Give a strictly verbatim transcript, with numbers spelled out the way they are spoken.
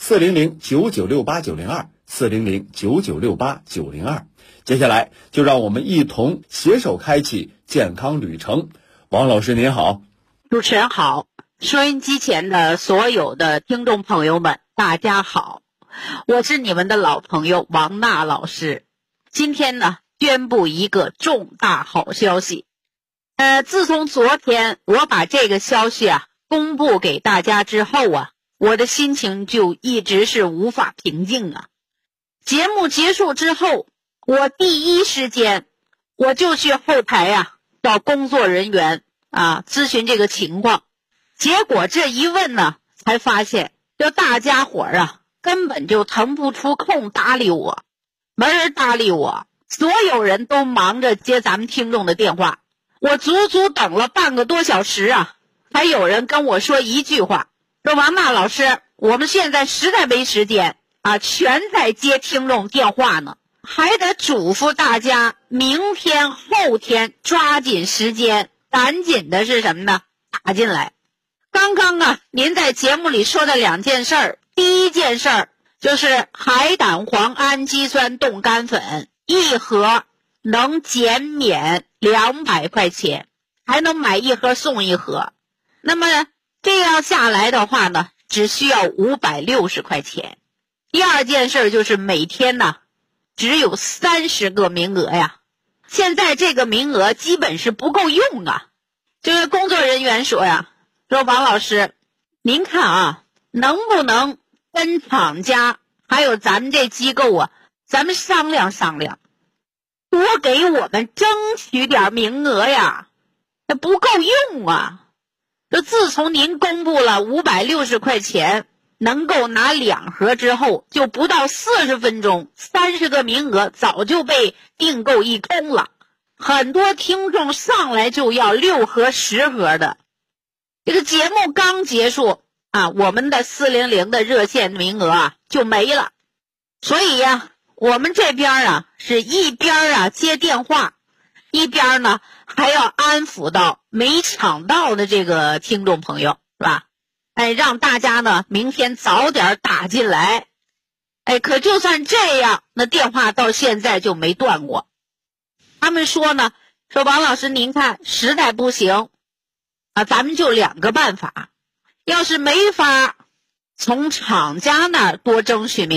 四零零九九六八九零二，四零零九九六八九零二。接下来就让我们一同携手开启健康旅程。王老师您好。 主持人好，收音机前的所有的听众朋友们大家好，我是你们的老朋友王娜老师。今天呢宣布一个重大好消息。呃，自从昨天我把这个消息啊公布给大家之后啊，我的心情就一直是无法平静啊。节目结束之后，我第一时间我就去后台啊找工作人员啊咨询这个情况。结果这一问呢，才发现这大家伙啊根本就腾不出空搭理我，没人搭理我，所有人都忙着接咱们听众的电话。我足足等了半个多小时啊，还有人跟我说一句话，说王娜老师，我们现在实在没时间啊，全在接听众电话呢，还得嘱咐大家明天后天抓紧时间，赶紧的是什么呢？打进来。刚刚啊您在节目里说的两件事儿，第一件事儿就是海胆黄氨基酸冻干粉一盒能减免两百块钱，还能买一盒送一盒。那么这样下来的话呢，只需要五百六十块钱。第二件事就是每天呢只有三十个名额呀，现在这个名额基本是不够用啊。这位工作人员说呀，说王老师，您看啊，能不能跟厂家还有咱们这机构啊，咱们商量商量，多给我们争取点名额呀，那不够用啊。这自从您公布了五百六十块钱能够拿两盒之后，就不到四十分钟，三十个名额早就被订购一空了。很多听众上来就要六盒十盒的。这个节目刚结束啊，我们的四零零的热线名额啊就没了。所以呀，我们这边啊是一边啊接电话，一边呢还要安抚到没抢到的这个听众朋友，是吧？哎，让大家呢明天早点打进来。哎，可就算这样，那电话到现在就没断过。他们说呢，说王老师您看实在不行啊，咱们就两个办法，要是没法从厂家那儿多争取名